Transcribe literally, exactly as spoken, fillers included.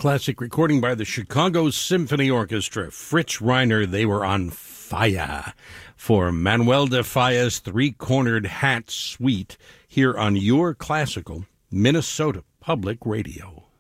classic recording by the Chicago Symphony Orchestra. Fritz Reiner, They Were on Fire, for Manuel de Falla's Three-Cornered Hat Suite here on your classical Minnesota Public Radio.